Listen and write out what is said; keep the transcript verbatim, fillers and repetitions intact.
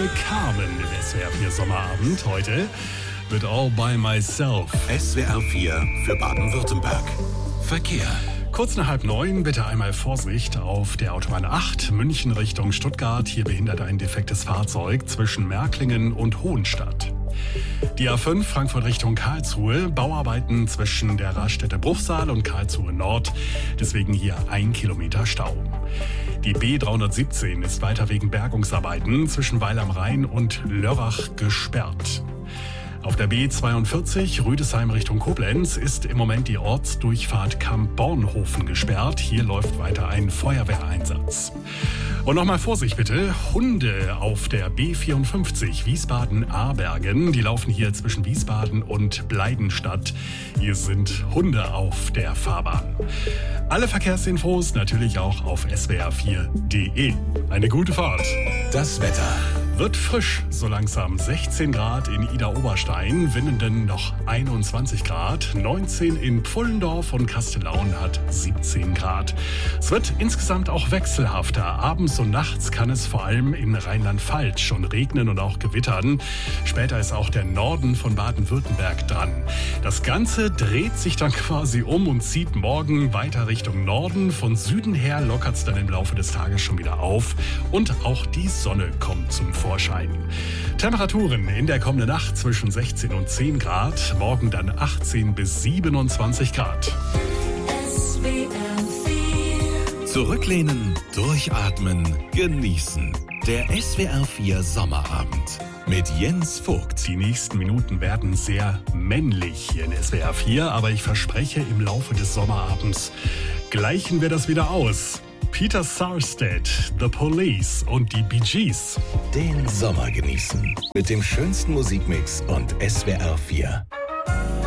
Carmen im S W R vier Sommerabend. Heute mit All by Myself. S W R vier für Baden-Württemberg. Verkehr. Kurz nach halb neun, bitte einmal Vorsicht auf der Autobahn acht, München Richtung Stuttgart. Hier behindert ein defektes Fahrzeug zwischen Märklingen und Hohenstadt. Die A fünf Frankfurt Richtung Karlsruhe, Bauarbeiten zwischen der Raststätte Bruchsal und Karlsruhe Nord, deswegen hier ein Kilometer Stau. Die B dreihundertsiebzehn ist weiter wegen Bergungsarbeiten zwischen Weil am Rhein und Lörrach gesperrt. Auf der B zweiundvierzig Rüdesheim Richtung Koblenz ist im Moment die Ortsdurchfahrt Kamp-Bornhofen gesperrt. Hier läuft weiter ein Feuerwehreinsatz. Und nochmal Vorsicht bitte, Hunde auf der B vierundfünfzig Wiesbaden-Abergen. Die laufen hier zwischen Wiesbaden und Bleidenstadt. Hier sind Hunde auf der Fahrbahn. Alle Verkehrsinfos natürlich auch auf S W R vier punkt de. Eine gute Fahrt. Das Wetter. Wird frisch, so langsam sechzehn Grad in Idar-Oberstein, Winnenden noch einundzwanzig Grad, neunzehn in Pfullendorf und Kastellaun hat siebzehn Grad. Es wird insgesamt auch wechselhafter. Abends und nachts kann es vor allem in Rheinland-Pfalz schon regnen und auch gewittern. Später ist auch der Norden von Baden-Württemberg dran. Das Ganze dreht sich dann quasi um und zieht morgen weiter Richtung Norden. Von Süden her lockert es dann im Laufe des Tages schon wieder auf und auch die Sonne kommt zum Vorschein. Temperaturen in der kommenden Nacht zwischen sechzehn und zehn Grad, morgen dann achtzehn bis siebenundzwanzig Grad. Zurücklehnen, durchatmen, genießen. Der S W R vier Sommerabend mit Jens Vogt. Die nächsten Minuten werden sehr männlich hier in S W R vier, aber ich verspreche, im Laufe des Sommerabends gleichen wir das wieder aus. Peter Sarstedt, The Police und die Bee Gees. Den Sommer genießen mit dem schönsten Musikmix und S W R vier.